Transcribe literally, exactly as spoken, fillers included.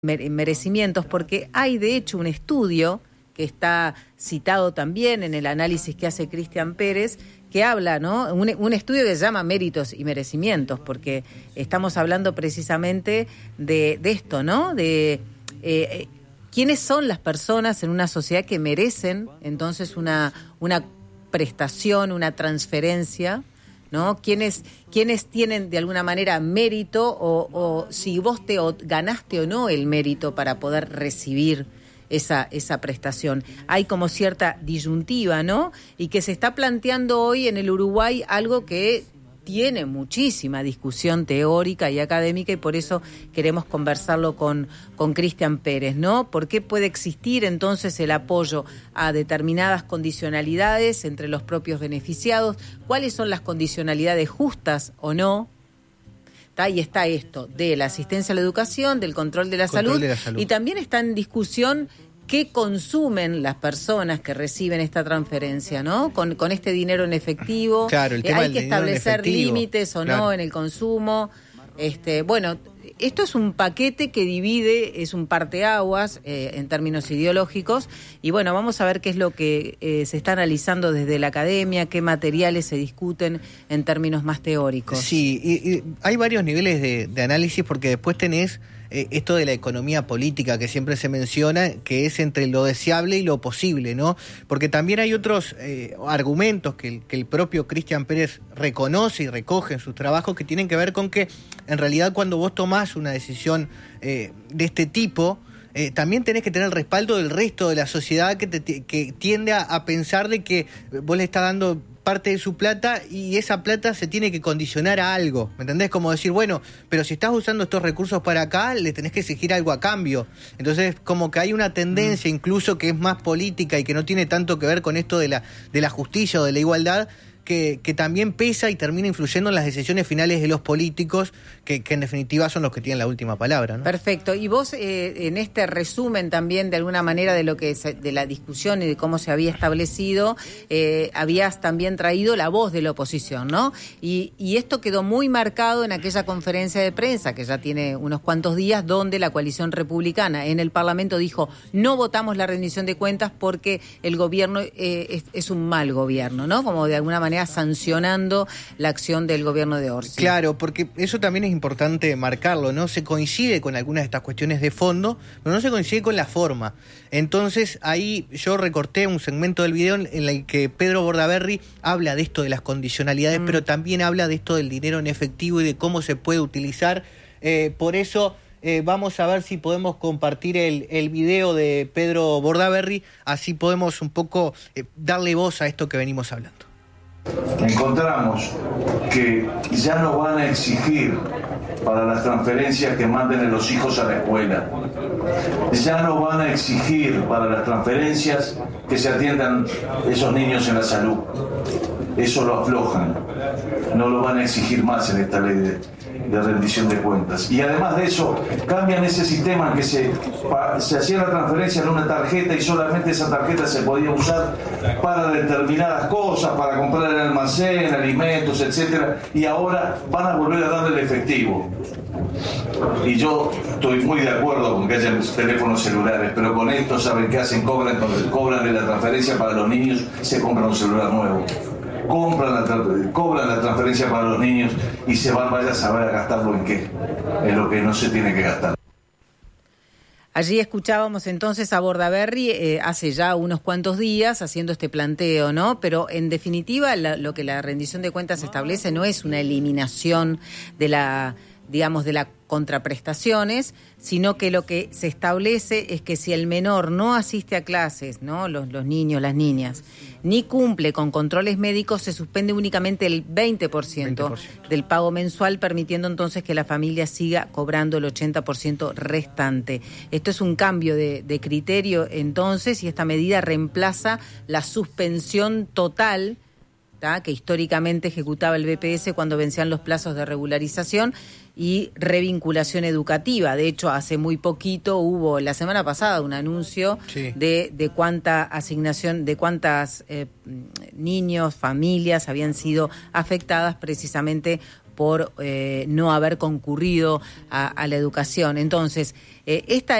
merecimientos, porque hay de hecho un estudio que está citado también en el análisis que hace Cristian Pérez, que habla, ¿no? Un, un estudio que se llama Méritos y Merecimientos, porque estamos hablando precisamente de, de esto, ¿no? De eh, quiénes son las personas en una sociedad que merecen entonces una, una prestación, una transferencia, ¿no? ¿Quiénes, quiénes tienen de alguna manera mérito o, o si vos te o, ganaste o no el mérito para poder recibir esa, esa prestación? Hay como cierta disyuntiva, ¿no? Y que se está planteando hoy en el Uruguay algo que tiene muchísima discusión teórica y académica, y por eso queremos conversarlo con, con Cristian Pérez, ¿no? ¿Por qué puede existir entonces el apoyo a determinadas condicionalidades entre los propios beneficiados? ¿Cuáles son las condicionalidades justas o no? ¿Tá? Y está esto de la asistencia a la educación, del control de la, control salud, de la salud, y también está en discusión qué consumen las personas que reciben esta transferencia, ¿no? Con, con este dinero en efectivo. Claro, el tema hay del que establecer límites o claro. no en el consumo. Este, bueno, esto es un paquete que divide, es un parteaguas eh, en términos ideológicos, y bueno, vamos a ver qué es lo que eh, se está analizando desde la academia, qué materiales se discuten en términos más teóricos. Sí, y, y hay varios niveles de, de análisis, porque después tenés eh, esto de la economía política que siempre se menciona, que es entre lo deseable y lo posible, ¿no? Porque también hay otros eh, argumentos que el, que el propio Cristian Pérez reconoce y recoge en sus trabajos, que tienen que ver con que en realidad cuando vos tomás una decisión eh, de este tipo, eh, también tenés que tener el respaldo del resto de la sociedad que, te, que tiende a, a pensar de que vos le estás dando parte de su plata y esa plata se tiene que condicionar a algo, ¿me entendés? Como decir, bueno, pero si estás usando estos recursos para acá, le tenés que exigir algo a cambio. Entonces, como que hay una tendencia mm. incluso que es más política y que no tiene tanto que ver con esto de la, de la justicia o de la igualdad, Que, que también pesa y termina influyendo en las decisiones finales de los políticos, que, que en definitiva son los que tienen la última palabra, ¿no? Perfecto. Y vos, eh, en este resumen también, de alguna manera, de lo que se, de la discusión y de cómo se había establecido, eh, habías también traído la voz de la oposición, ¿no? Y, y esto quedó muy marcado en aquella conferencia de prensa, que ya tiene unos cuantos días, donde la coalición republicana en el Parlamento dijo, no votamos la rendición de cuentas porque el gobierno eh, es, es un mal gobierno, ¿no? Como de alguna manera sancionando la acción del gobierno de Orsi. Claro, porque eso también es importante marcarlo, ¿no? Se coincide con algunas de estas cuestiones de fondo, pero no se coincide con la forma. Entonces, ahí yo recorté un segmento del video en el que Pedro Bordaberry habla de esto de las condicionalidades, mm. pero también habla de esto del dinero en efectivo y de cómo se puede utilizar. Eh, por eso eh, vamos a ver si podemos compartir el, el video de Pedro Bordaberry, así podemos un poco eh, darle voz a esto que venimos hablando. Encontramos que ya no van a exigir para las transferencias que manden a los hijos a la escuela. Ya no van a exigir para las transferencias que se atiendan esos niños en la salud. Eso lo aflojan. No lo van a exigir más en esta ley de, de rendición de cuentas. Y además de eso, cambian ese sistema en que se, se hacía la transferencia en una tarjeta y solamente esa tarjeta se podía usar para determinadas cosas, para comprar en el almacén, alimentos, etcétera. Y ahora van a volver a darle el efectivo. Y yo estoy muy de acuerdo con que haya teléfonos celulares, pero con esto, ¿saben qué hacen? Cobran, cobran de la transferencia para los niños, se compra un celular nuevo. Compran la, cobran la transferencia para los niños y se van, vaya a saber a gastarlo en qué, en lo que no se tiene que gastar. Allí escuchábamos entonces a Bordaberry eh, hace ya unos cuantos días haciendo este planteo, ¿no? Pero en definitiva la, lo que la rendición de cuentas establece no es una eliminación de la, digamos, de la contraprestaciones, sino que lo que se establece es que si el menor no asiste a clases, ¿no? Los, los niños, las niñas, ni cumple con controles médicos, se suspende únicamente el veinte por ciento, veinte por ciento del pago mensual, permitiendo entonces que la familia siga cobrando el ochenta por ciento restante. Esto es un cambio de, de criterio entonces, y esta medida reemplaza la suspensión total, ¿tá? Que históricamente ejecutaba el B P S cuando vencían los plazos de regularización y revinculación educativa. De hecho, hace muy poquito hubo, la semana pasada, un anuncio sí. de, de cuánta asignación, de cuántas eh, niños, familias habían sido afectadas precisamente por eh, no haber concurrido a, a la educación. Entonces, eh, esta